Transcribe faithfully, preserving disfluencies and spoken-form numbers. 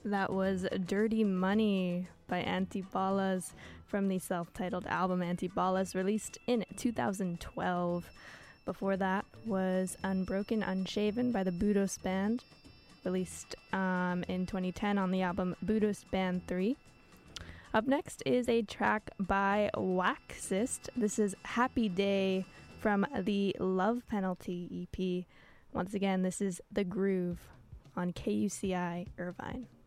That was Dirty Money by Antibalas from the self-titled album Antibalas, released in two thousand twelve. Before that was Unbroken Unshaven by the Budos Band, released um, in twenty ten on the album Budos Band three. Up next is a track by Waxist. This is Happy Day from the Love Penalty E P. Once again, this is The Groove on K U C I Irvine.